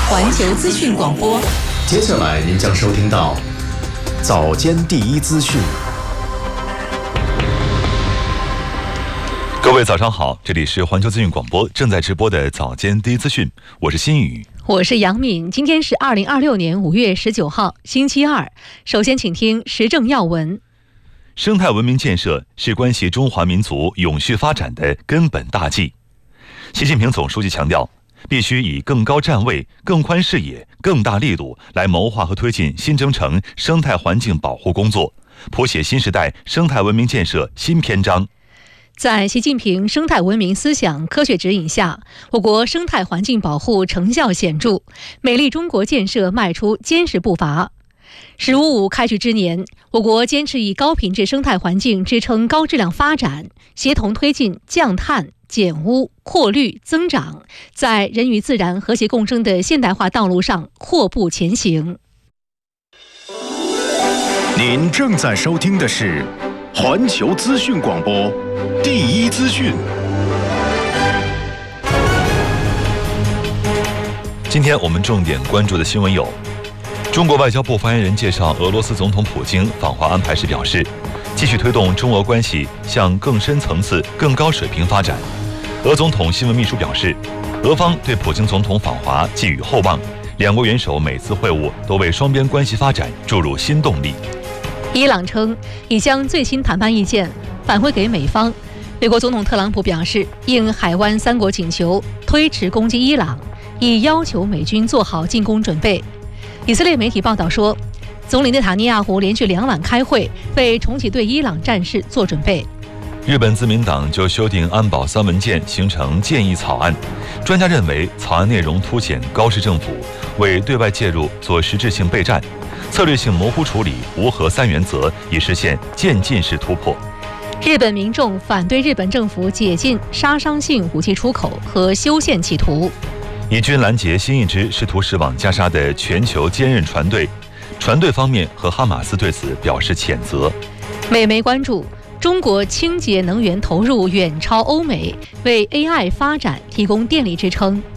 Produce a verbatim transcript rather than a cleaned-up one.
环球资讯广播。 接下来您将收听到早间第一资讯。 各位早上好，这里是环球资讯广播正在直播的早间第一资讯，我是新宇， 我是杨敏。今天是二零二六年五月十九号，星期二。首先，请听时政要闻。 生态文明建设是关系中华民族永续发展的根本大计。习近平总书记强调，必须以更高站位、更宽视野、更大力度来谋划和推进新征程生态环境保护工作，谱写新时代生态文明建设新篇章。 在习近平生态文明思想科学指引下，我国生态环境保护成效显著，美丽中国建设迈出坚实步伐。十五五开局之年，我国坚持以高品质生态环境支撑高质量发展，协同推进降碳、减污、扩绿、增长，在人与自然和谐共生的现代化道路上阔步前行。 您正在收听的是环球资讯广播第一资讯。 今天我们重点关注的新闻有：中国外交部发言人介绍俄罗斯总统普京访华安排时表示，继续推动中俄关系向更深层次、更高水平发展。俄总统新闻秘书表示，俄方对普京总统访华寄予厚望，两国元首每次会晤都为双边关系发展注入新动力。 伊朗称已将最新谈判意见返回给美方。美国总统特朗普表示，应海湾三国请求，推迟攻击伊朗，已要求美军做好进攻准备。以色列媒体报道说，总理内塔尼亚胡连续两晚开会，为重启对伊朗战事做准备。 日本自民党就修订安保三文件形成建议草案，专家认为草案内容凸显高市政府为对外介入做实质性备战，策略性模糊处理无核三原则，以实现渐进式突破。 日本民众反对日本政府解禁杀伤性武器出口和修宪企图。 以军拦截新一支试图驶往加沙的全球坚韧船队，船队方面和哈马斯对此表示谴责。 美媒关注，中国清洁能源投入远超欧美，为 A I 发展提供电力支撑。